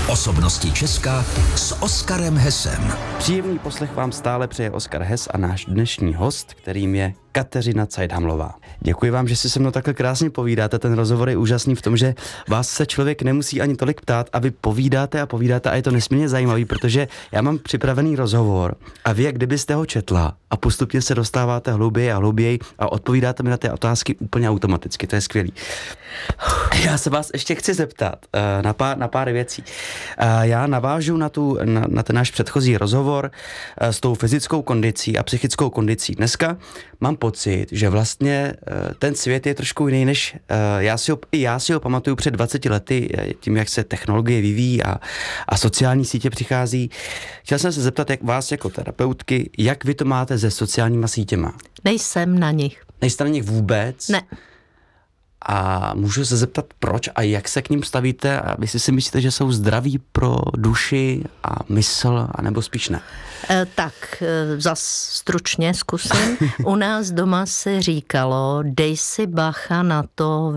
Osobnosti Česka s Oskarem Hesem. Příjemný poslech vám stále přeje Oskar Hes a náš dnešní host, kterým je Kateřina Cajdhamlová. Děkuji vám, že si se mnou takhle krásně povídáte. Ten rozhovor je úžasný v tom, že vás se člověk nemusí ani tolik ptát a vy povídáte a je to nesmírně zajímavý, protože já mám připravený rozhovor a vy, jak kdybyste ho četla a postupně se dostáváte hlouběji a hlouběji a odpovídáte mi na ty otázky úplně automaticky. To je skvělý. Já se vás ještě chci zeptat na pár věcí. Já navážu na ten náš předchozí rozhovor s tou fyzickou kondicí a psychickou kondicí. Dneska mám pocit, že vlastně ten svět je trošku jiný, než já si ho pamatuju před 20 lety, tím, jak se technologie vyvíjí a sociální sítě přichází. Chtěl jsem se zeptat, jak vás jako terapeutky, jak vy to máte se sociálníma sítěma? Nejsem na nich. Nejste na nich vůbec? Ne. A můžu se zeptat, proč a jak se k ním stavíte a vy si myslíte, že jsou zdraví pro duši a mysl, anebo spíš ne? Tak zas stručně zkusím. U nás doma se říkalo, dej si bacha na to,